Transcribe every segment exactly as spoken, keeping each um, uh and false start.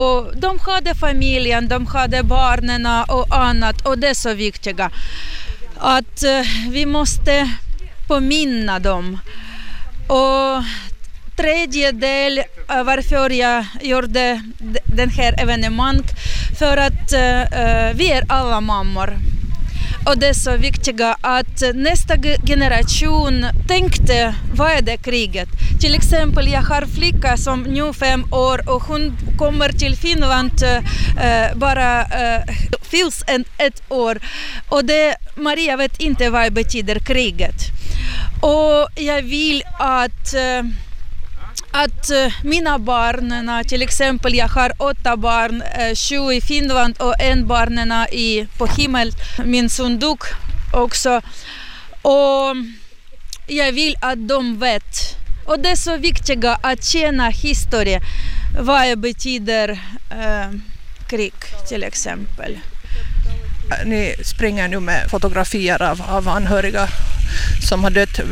Och de hade familjen, de hade barnen och annat, och det är så viktigt att vi måste påminna dem. Och tredje del varför jag gjorde den här evenemanget, för att uh, vi är alla mammor. Och det är så viktigt att nästa generation tänkte, vad är det kriget? Till exempel, jag har flicka som nu fem år och hon kommer till Finland uh, bara uh, fylls en, ett år. Och det, Maria vet inte vad betyder kriget. Och jag vill att uh, att mina barn, till exempel jag har åtta barn, sju i Finland och en barnen i, på himmel, min son dog också. Och jag vill att de vet. Och det är så viktigt att känna historia, vad det betyder eh, krig till exempel. Ni springer nu med fotografier av, av anhöriga som har dött.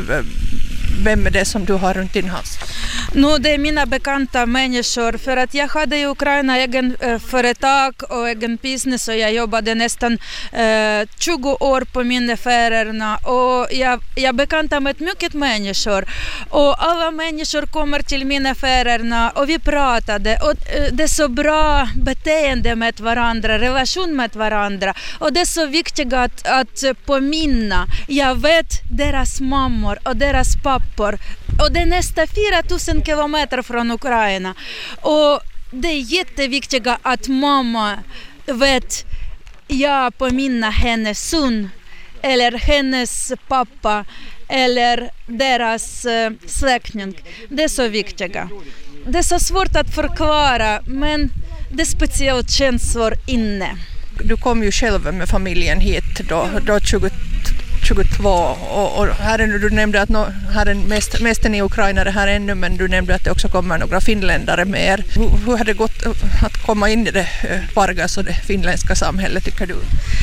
Vem är det som du har runt din hals? Nu, det är mina bekanta människor, för att jag hade i Ukraina egen äh, företag och egen business, och jag jobbade nästan äh, tjugo år på mina affärerna, och jag, jag bekanta med mycket människor, och alla människor kommer till mina affärerna och vi pratade, och äh, det är så bra beteende med varandra, relation med varandra, och det är så viktigt att, att påminna. Jag vet deras mammor och deras pappor, och det är nästan fyra tusen kilometer från Ukraina. Och det är jätteviktigt att mamma vet, jag påminner hennes son eller hennes pappa eller deras uh, släkting. Det är så viktigt. Det är så svårt att förklara, men det är speciellt känslor inne. Du kom ju själv med familjen hit då, då tjugo tjugotvå, och, och här är nu, du nämnde att no, här är mest, mest är ukrainare här ännu, men du nämnde att det också kommer några finländare med er. Hur, hur har det gått att komma in i det Pargas och det finländska samhället, tycker du?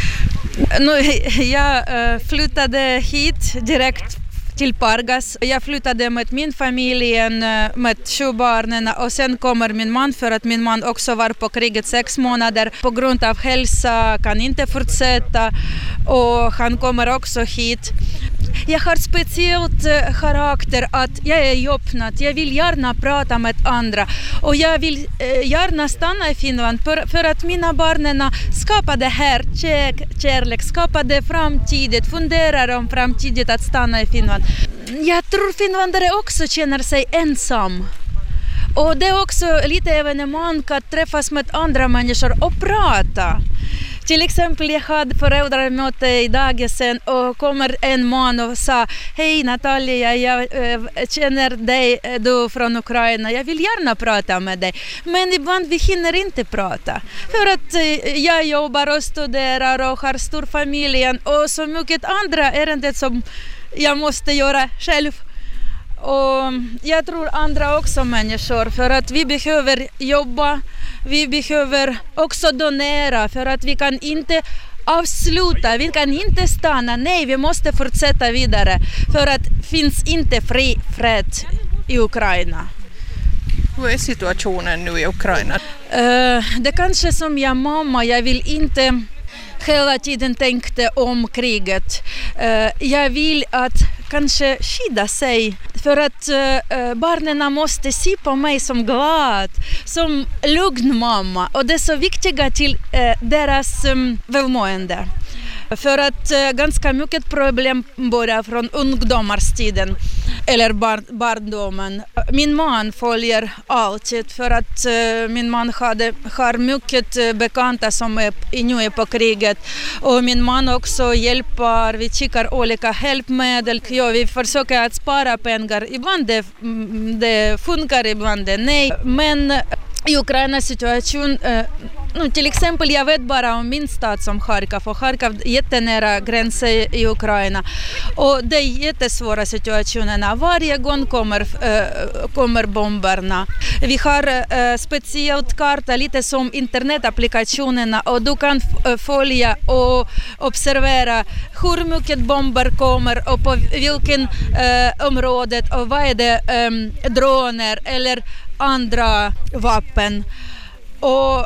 Nu, jag uh, flyttade hit direkt till Pargas. Jag flyttade med min familj, med sju barnen, och sen kommer min man, för att min man också var på kriget sex månader. På grund av hälsa kan inte fortsätta, och han kommer också hit. Jag har speciellt karaktär att jag är öppnad. Jag vill gärna prata med andra, och jag vill eh, gärna stanna i Finland för, för att mina barnen skapade här kärlek, skapade framtidigt, funderar om framtidigt att stanna i Finland. Jag tror finländare också känner sig ensam. Och det är också lite evenemang att träffas med andra människor och prata. Till exempel, jag hade föräldramöte idag sen, och kommer en man och sa: hej Natalia, jag äh, känner dig, du från Ukraina, jag vill gärna prata med dig. Men ibland vi hinner inte prata. För att äh, jag jobbar och studerar och har stor familj och så mycket andra ärenden som jag måste göra själv. Och jag tror andra också människor, för att vi behöver jobba, vi behöver också donera, för att vi kan inte avsluta, vi kan inte stanna, nej, vi måste fortsätta vidare, för att finns inte fri fred i Ukraina. Hur är situationen nu i Ukraina? Uh, det kanske som jag mamma, jag vill inte hela tiden tänkte om kriget. Uh, jag vill att kanske skydda sig, för att uh, barnen måste se på mig som glad, som lugn mamma, och det är så viktigt till uh, deras um, välmående. För att uh, ganska mycket problem börjar från ungdomarstiden eller bar- barndomen. Min man följer alltid, för att uh, min man hade, har mycket uh, bekanta som är, nu är på kriget, och min man också hjälper, vi kikar olika hjälpmedel, ja, vi försöker att spara pengar, ibland det, det funkar, ibland det nej, men i Ukraina situation, uh, nu, till exempel jag vet bara om min stad som Charkov, och Charkov är jättenära gränsen i Ukraina, och det är jättesvåra situationerna. Varje gång kommer, uh, kommer bomberna. Vi har uh, speciellt karta, lite som internetapplikationerna, och du kan f- följa och observera hur mycket bomber kommer och på vilken uh, området, och vad är det, um, droner eller andra vapen. Och